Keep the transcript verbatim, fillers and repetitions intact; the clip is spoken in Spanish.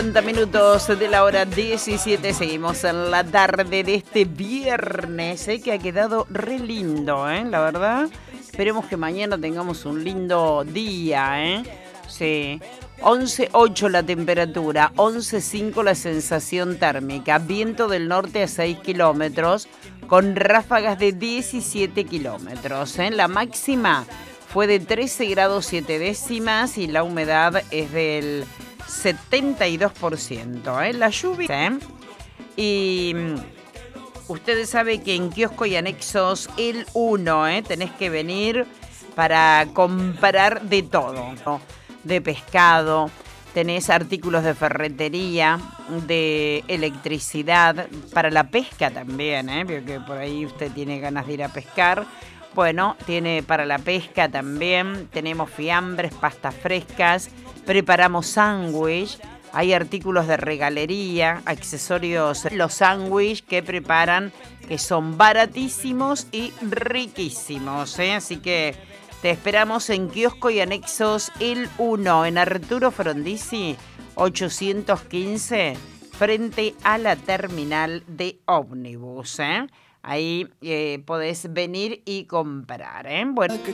treinta minutos de la hora diecisiete, seguimos en la tarde de este viernes, ¿eh? Que ha quedado re lindo, ¿eh? La verdad, esperemos que mañana tengamos un lindo día, ¿eh? Sí, once coma ocho la temperatura, once coma cinco la sensación térmica, viento del norte a seis kilómetros, con ráfagas de diecisiete kilómetros, ¿eh? La máxima fue de trece grados siete décimas y la humedad es del setenta y dos por ciento, ¿eh? La lluvia, ¿eh? Y ustedes saben que en Kiosco y Anexos El uno, ¿eh? Tenés que venir para comprar de todo, ¿no? De pescado, tenés artículos de ferretería, de electricidad, para la pesca también, ¿eh? Porque por ahí usted tiene ganas de ir a pescar. Bueno, tiene para la pesca también, tenemos fiambres, pastas frescas, preparamos sándwich, hay artículos de regalería, accesorios, los sándwich que preparan, que son baratísimos y riquísimos, ¿eh? Así que te esperamos en Kiosco y Anexos El uno, en Arturo Frondizi, ochocientos quince, frente a la terminal de ómnibus, ¿eh? Ahí eh, podés venir y comprar, ¿eh? Bueno.